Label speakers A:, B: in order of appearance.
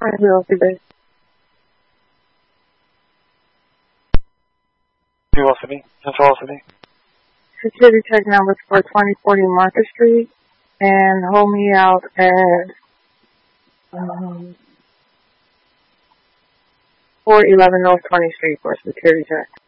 A: Springfield today.
B: City, Central City.
A: Security check numbers for 2040 Market Street, and hold me out at 411 North 20th Street for security check.